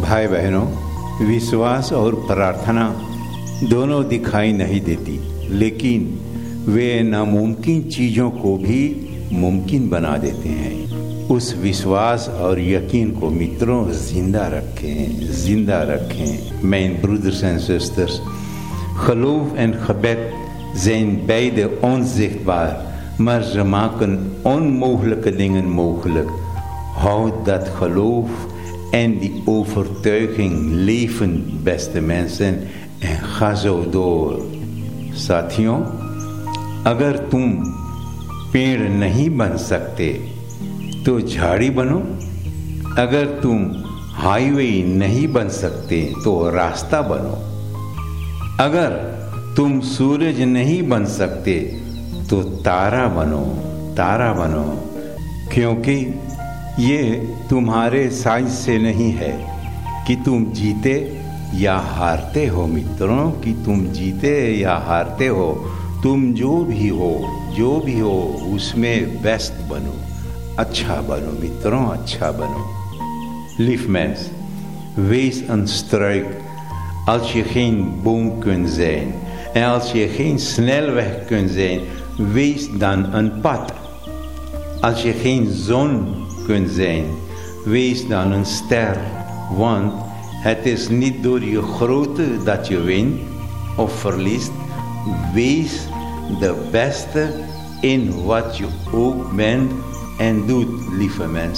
भाई बहनों, विश्वास और प्रार्थना दोनों दिखाई नहीं देती, लेकिन वे नामुमकिन चीज़ों को भी मुमकिन बना देते हैं। उस विश्वास और यकीन को मित्रों जिंदा रखें। Mijn broeders en zusters, geloof en gebed zijn beide onzichtbaar, maar ze maken onmogelijke dingen mogelijk. Houd dat geloof en die overtuiging leven, beste mensen, en ga zo door. साथियों, अगर तुम पेड़ नहीं बन सकते तो झाड़ी बनो। अगर तुम हाईवे नहीं बन सकते तो रास्ता बनो। अगर तुम सूरज नहीं बन सकते तो तारा बनो, क्योंकि ये तुम्हारे साइज से नहीं है कि तुम जीते या हारते हो मित्रों, कि तुम जीते या हारते हो। तुम जो भी हो उसमें बेस्ट बनो, अच्छा बनो मित्रों, अच्छा बनो. Liefmens, wees een struik als je geen boom kunt zijn. En als je geen snelweg kunt zijn, wees dan een pad. Als je geen zon kunt zijn, wees dan een ster. Want het is niet door je grootte dat je wint of verliest. Wees de beste in wat je ook bent en doet, lieve mensen.